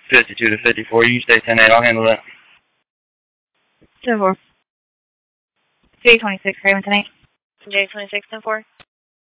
52 to 54. You stay 10-8. I'll handle that. 10-4. J26, Raven 10-8. J26, 10-4.